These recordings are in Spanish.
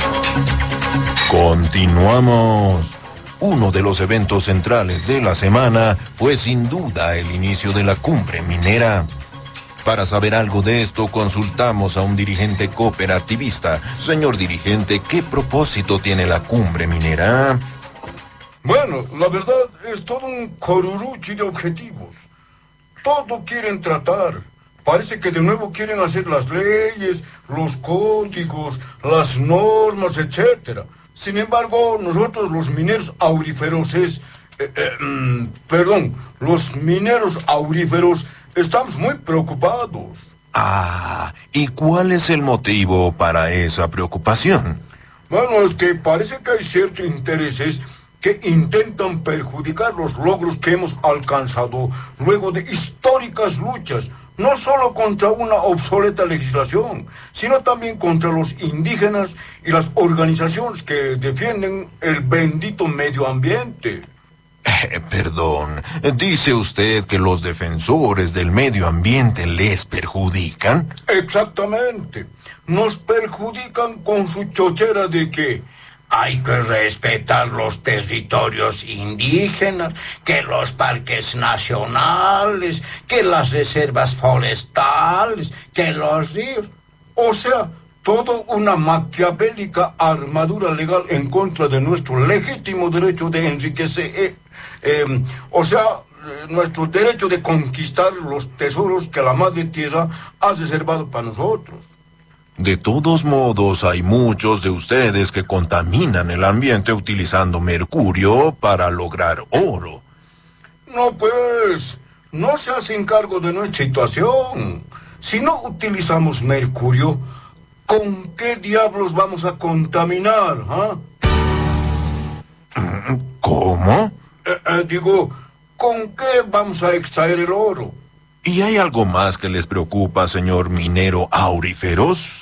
Continuamos. Uno de los eventos centrales de la semana fue sin duda el inicio de la cumbre minera. Para saber algo de esto, consultamos a un dirigente cooperativista. Señor dirigente, ¿qué propósito tiene la cumbre minera? Bueno, la verdad es todo un coruruchi de objetivos. Todo quieren tratar. Parece que de nuevo quieren hacer las leyes, los códigos, las normas, etc. Sin embargo, nosotros los mineros auríferos los mineros auríferos estamos muy preocupados. Ah, ¿y cuál es el motivo para esa preocupación? Bueno, es que parece que hay ciertos intereses que intentan perjudicar los logros que hemos alcanzado luego de históricas luchas, no solo contra una obsoleta legislación, sino también contra los indígenas y las organizaciones que defienden el bendito medio ambiente. Perdón, ¿dice usted que los defensores del medio ambiente les perjudican? Exactamente. Nos perjudican con su chochera de que hay que respetar los territorios indígenas, que los parques nacionales, que las reservas forestales, que los ríos. O sea, toda una maquiavélica armadura legal en contra de nuestro legítimo derecho de enriquecer, nuestro derecho de conquistar los tesoros que la Madre Tierra ha reservado para nosotros. De todos modos, hay muchos de ustedes que contaminan el ambiente utilizando mercurio para lograr oro. No, pues, no se hacen cargo de nuestra situación. Si no utilizamos mercurio, ¿con qué diablos vamos a contaminar, ah? ¿Cómo? Digo, ¿con qué vamos a extraer el oro? ¿Y hay algo más que les preocupa, señor minero auríferos?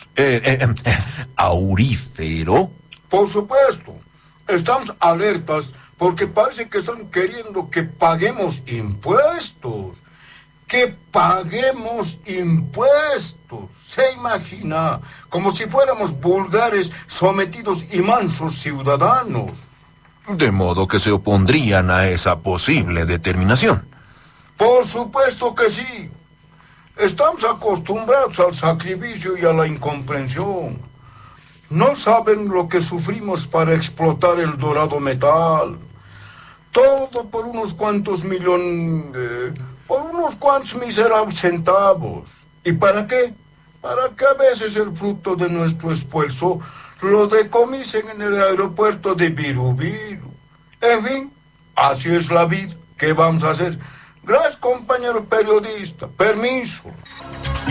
¿Aurífero? Por supuesto. Estamos alertas porque parece que están queriendo que paguemos impuestos. ¡Que paguemos impuestos! ¿Se imagina? Como si fuéramos vulgares, sometidos y mansos ciudadanos. De modo que se opondrían a esa posible determinación. Por supuesto que sí. Estamos acostumbrados al sacrificio y a la incomprensión. No saben lo que sufrimos para explotar el dorado metal. Todo por unos cuantos por unos cuantos miserables centavos. ¿Y para qué? Para que a veces el fruto de nuestro esfuerzo lo decomisen en el aeropuerto de Birubiru. En fin, así es la vida. ¿Qué vamos a hacer? Gracias, compañero periodista. Permiso.